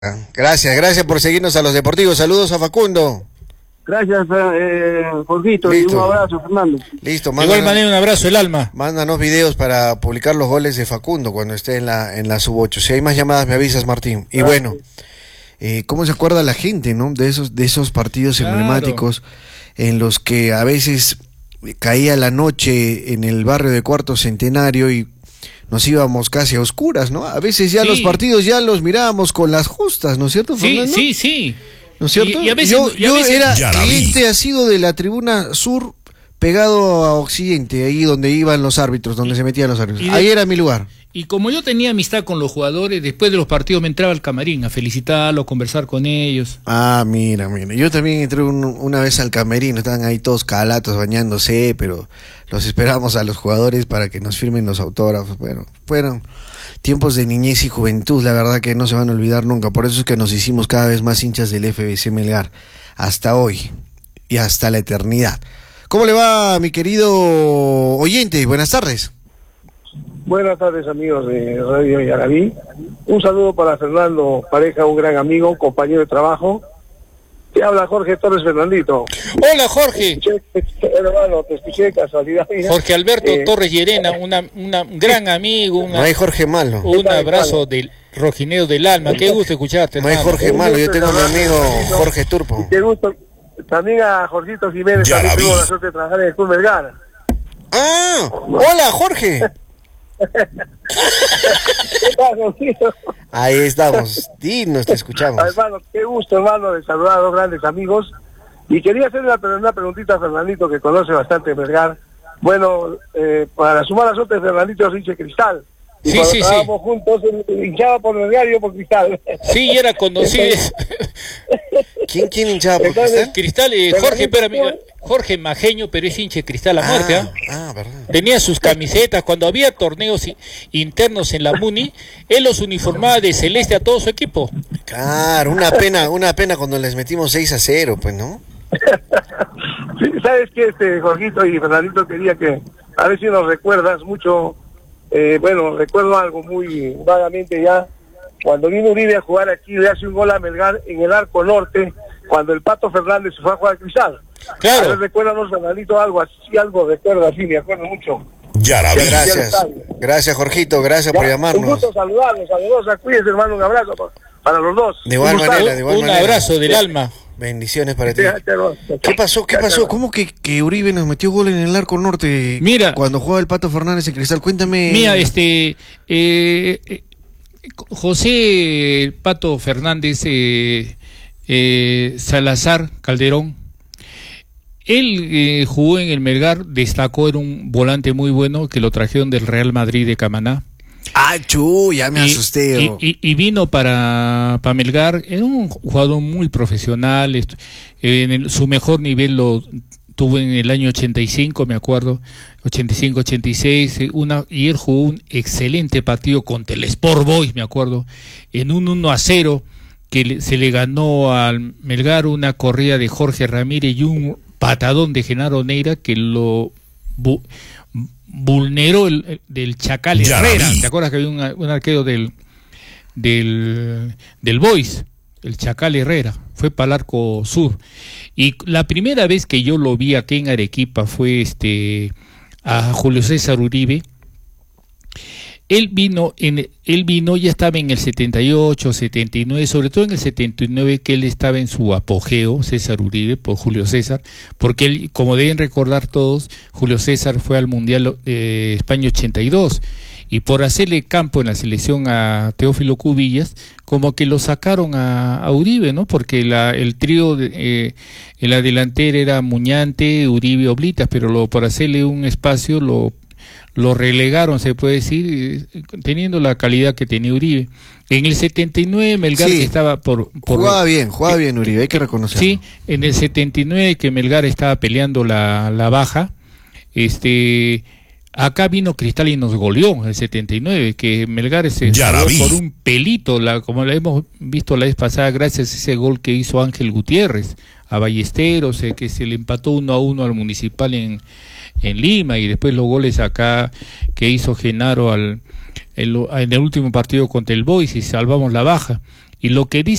Gracias por seguirnos a los deportivos. Saludos a Facundo. Gracias, Jorgito, y un abrazo, Fernando. Listo, de igual manera un abrazo el alma. Mándanos videos para publicar los goles de Facundo cuando esté en la sub-8. Si hay más llamadas me avisas, Martín. Y bueno, ¿cómo se acuerda la gente, no? De esos partidos emblemáticos en los que a veces caía la noche en el barrio de Cuarto Centenario y nos íbamos casi a oscuras, ¿no? A veces ya los partidos ya los mirábamos con las justas, ¿no es cierto, Fernando? Sí. ¿No es cierto? Y a veces, yo era cliente ha sido de la tribuna sur pegado a Occidente, ahí donde iban los árbitros, donde se metían los árbitros. Ahí era mi lugar. Y como yo tenía amistad con los jugadores, después de los partidos me entraba al camarín a felicitarlos, conversar con ellos. Ah, mira. Yo también entré una vez al camerino, estaban ahí todos calatos bañándose, pero los esperábamos a los jugadores para que nos firmen los autógrafos. Bueno, fueron tiempos de niñez y juventud, la verdad que no se van a olvidar nunca. Por eso es que nos hicimos cada vez más hinchas del FBC Melgar, hasta hoy y hasta la eternidad. ¿Cómo le va, mi querido oyente? Buenas tardes. Buenas tardes, amigos de Radio Yaraví. Un saludo para Fernando Pareja, un gran amigo, compañero de trabajo. Te habla Jorge Torres Fernandito. Hola, Jorge. Hermano, te escuché de casualidad. Jorge Alberto Torres Llerena, un gran amigo. No hay Jorge Malo. Un abrazo del rojineo del alma. Qué gusto escucharte, hermano. No hay Jorge Malo, yo tengo a mi amigo Jorge Turpo. Qué gusto. También a Jorgito Jiménez, también tuvo la suerte de trabajar en el Club Melgar. Ah, hola, Jorge. Ahí estamos, dinos, te escuchamos. Hermano, qué gusto, hermano, de saludar a dos grandes amigos. Y quería hacer una preguntita a Fernandito, que conoce bastante Melgar. Bueno, para sumar la suerte de Fernandito es hincha de Cristal. Y cuando estábamos juntos, hinchaba por Melgar y yo por Cristal. Sí, era conocido. ¿Quién hinchaba por Cristal? Cristal, Jorge, espérame, Jorge Majeño, pero es hincha de Cristal a muerte, verdad. Tenía sus camisetas, cuando había torneos internos en la MUNI, él los uniformaba de celeste a todo su equipo. Claro, una pena cuando les metimos 6-0, pues, ¿no? Sí, ¿sabes qué, Jorgito y Fernandito? Quería que, a ver si nos recuerdas mucho, recuerdo algo muy vagamente ya, cuando vino Uribe a jugar aquí, le hace un gol a Melgar en el arco norte, cuando el Pato Fernández se fue a jugar a Cristal. Claro. A ver, recuérdanos, Fernandito, algo recuerdo así, me acuerdo mucho. Gracias, Jorgito, gracias por llamarnos. Un gusto saludarlos, cuídense, hermano, un abrazo para los dos. De igual manera. Un abrazo del alma. Bendiciones para ti. ¿Qué pasó? ¿Cómo que Uribe nos metió gol en el arco norte? Mira, cuando jugaba el Pato Fernández en Cristal, cuéntame. Mira, José Pato Fernández Salazar Calderón, él jugó en el Melgar, destacó, era un volante muy bueno que lo trajeron del Real Madrid de Camaná. Ya me asusté. Y vino para Melgar, era un jugador muy profesional, su mejor nivel lo tuvo en el año 85, me acuerdo, 85-86, y él jugó un excelente partido contra el Sport Boys, me acuerdo, en un 1-0, que se le ganó al Melgar, una corrida de Jorge Ramírez y un patadón de Genaro Neira que lo vulneró del Chacal Herrera. ¿Te acuerdas que había un arquero del Boys? El Chacal Herrera, fue para el arco sur. Y la primera vez que yo lo vi aquí en Arequipa fue a Julio César Uribe. Él vino, ya estaba en el 78, 79, sobre todo en el 79, que él estaba en su apogeo, César Uribe, por Julio César, porque él, como deben recordar todos, Julio César fue al Mundial de España 82, y por hacerle campo en la selección a Teófilo Cubillas, como que lo sacaron a Uribe, ¿no? Porque el trío en la delantera era Muñante, Uribe, Oblitas, pero por hacerle un espacio lo relegaron, se puede decir, teniendo la calidad que tenía Uribe. En el 79 Melgar estaba jugaba bien Uribe, hay que reconocerlo. Sí, en el 79 que Melgar estaba peleando la baja, acá vino Cristal y nos goleó en el 79, que Melgar se salió por un pelito, como la hemos visto la vez pasada, gracias a ese gol que hizo Ángel Gutiérrez a Ballesteros, que se le empató 1-1 al Municipal en Lima, y después los goles acá que hizo Genaro en el último partido contra el Boys y salvamos la baja. Y lo que dice